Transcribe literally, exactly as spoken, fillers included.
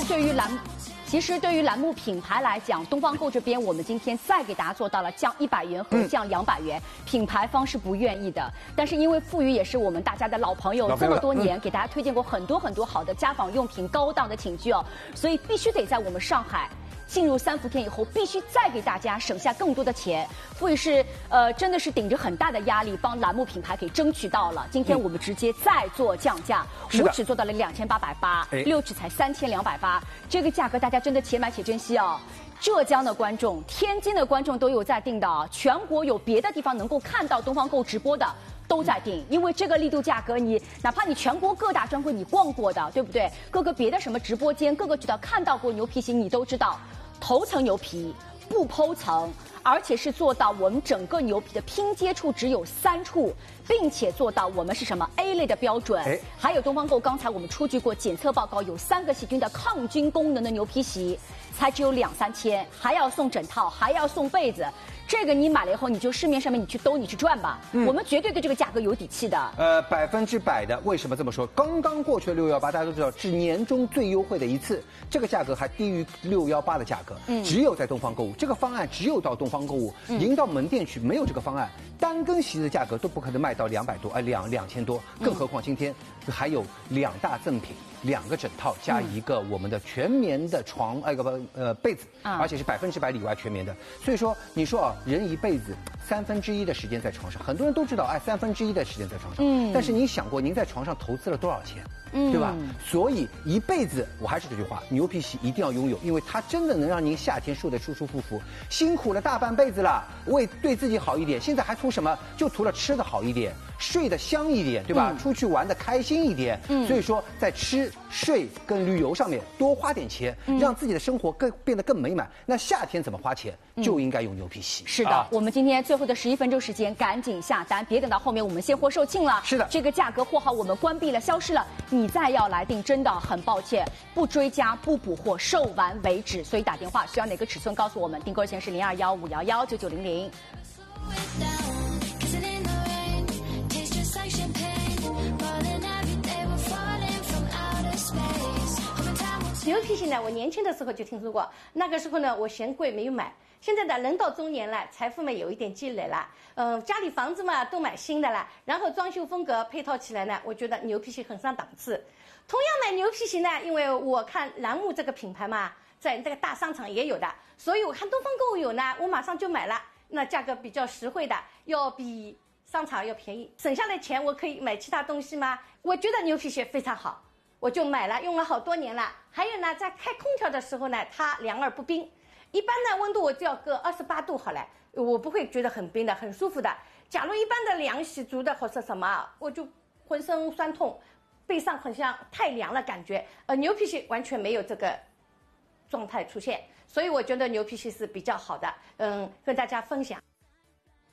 对于栏，其实对于栏目品牌来讲，东方购这边我们今天再给大家做到了降一百元和降两百元，嗯、品牌方是不愿意的。但是因为富余也是我们大家的老朋友，这么多年、嗯、给大家推荐过很多很多好的家纺用品、高档的寝具哦，所以必须得在我们上海。 进入三伏天以后，必须再给大家省下更多的钱。富裕是呃，真的是顶着很大的压力，帮栏目品牌给争取到了。今天我们直接再做降价，五尺做到了两千八百八，六尺才三千两百八。这个价格大家真的且买且珍惜哦。浙江的观众、天津的观众都有在订的哦，全国有别的地方能够看到东方购直播的。 都在订，因为这个力度价格你，哪怕你全国各大专柜你逛过的，对不对？各个别的什么直播间、各个渠道看到过牛皮型，你都知道，头层牛皮不剖层，而且是做到我们整个牛皮的拼接处只有三处，并且做到我们是什么 A 类的标准。哎，还有东方购刚才我们出具过检测报告，有三个细菌的抗菌功能的牛皮席，才只有两三千，还要送枕套，还要送被子。 这个你买了以后，你就市面上面你去兜，你去转吧。嗯、我们绝对对这个价格有底气的。 呃，百分之百的。为什么这么说？刚刚过去的六幺八，大家都知道是年中最优惠的一次，这个价格还低于六幺八的价格。嗯，只有在东方购物，这个方案只有到东方购物，嗯、您到门店去没有这个方案，单根席的价格都不可能卖到两百多，哎、呃，两两千多，更何况今天还有两大赠品。 两个枕套加一个我们的全棉的床，呃，不呃被子，而且是百分之百里外全棉的。所以说，你说啊，人一辈子三分之一的时间在床上，很多人都知道，哎，三分之一的时间在床上。嗯。但是你想过，您在床上投资了多少钱？嗯，对吧？所以一辈子，我还是这句话，牛皮席一定要拥有，因为它真的能让您夏天睡得舒舒服服。辛苦了大半辈子了，为对自己好一点，现在还图什么？就图了吃的好一点。 睡得香一点，对吧？嗯、出去玩的开心一点，嗯，所以说在吃、睡跟旅游上面多花点钱，嗯、让自己的生活更变得更美满。那夏天怎么花钱，嗯、就应该用牛皮席。 是的，啊、我们今天最后的十一分钟时间，赶紧下单，别等到后面我们现货售罄了。 是的， 这个价格货号我们关闭了，消失了，你再要来订，真的很抱歉，不追加不补货，售完为止。所以打电话需要哪个尺寸告诉我们，订购热线是零二幺五幺幺九九零零。 牛皮型呢，我年轻的时候就听说过，那个时候呢，我嫌贵没有买。现在呢，人到中年了，财富嘛有一点积累了，嗯、呃，家里房子嘛都买新的了，然后装修风格配套起来呢，我觉得牛皮型很上档次。同样买牛皮型呢，因为我看栏目这个品牌嘛，在这个大商场也有的，所以我看东方购物有呢，我马上就买了。那价格比较实惠的，要比商场要便宜，省下来钱我可以买其他东西吗？我觉得牛皮鞋非常好。 我就买了，用了好多年了。还有呢，在开空调的时候呢，它凉而不冰。一般呢，温度我只要个二十八度好了，我不会觉得很冰的，很舒服的。假如一般的凉洗足的或者什么，我就浑身酸痛，背上好像太凉了感觉。呃，牛皮鞋完全没有这个状态出现，所以我觉得牛皮鞋是比较好的。嗯，跟大家分享。